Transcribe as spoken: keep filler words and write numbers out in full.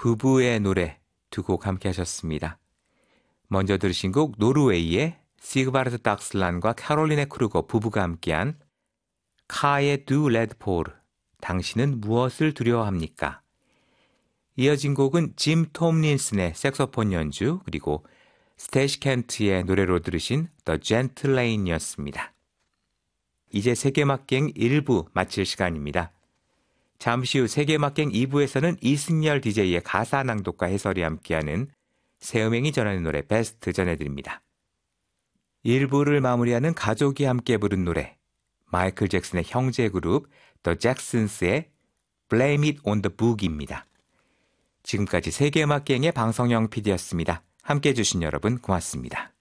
부부의 노래 두 곡 함께 하셨습니다. 먼저 들으신 곡 노르웨이의 시그바르트 닥슬란과 캐롤리네 크루거 부부가 함께한 카의 두 레드포르, 당신은 무엇을 두려워합니까? 이어진 곡은 짐 톰린슨의 색소폰 연주 그리고 스테이시 켄트의 노래로 들으신 The Gentle Lane이었습니다. 이제 세계막갱 일 부 마칠 시간입니다. 잠시 후 세계막갱 이 부에서는 이승열 디제이의 가사 낭독과 해설이 함께하는 새음행이 전하는 노래 베스트 전해드립니다. 일 부를 마무리하는 가족이 함께 부른 노래 마이클 잭슨의 형제 그룹 The Jacksons의 Blame It on the Boogie입니다. 지금까지 세계막갱의 방성영 피디였습니다. 함께해 주신 여러분 고맙습니다.